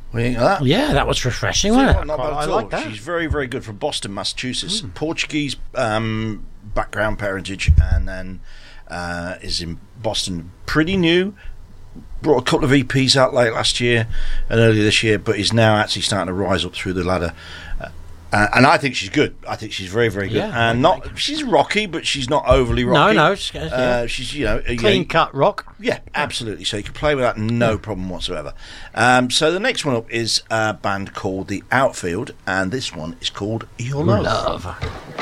What do you think of that? Yeah, that was refreshing, Not wasn't it? bad I at all. like that. She's very, very good from Boston, Massachusetts. Portuguese background, parentage, and then is in Boston. Pretty new. Brought a couple of EPs out late last year and earlier this year, but is now actually starting to rise up through the ladder. And I think she's good. I think she's very, very good. Yeah, And she's rocky, but she's not overly rocky. No, she's clean cut rock. Yeah, absolutely. So you can play with that, no problem whatsoever. So the next one up is a band called The Outfield, and this one is called Your Love.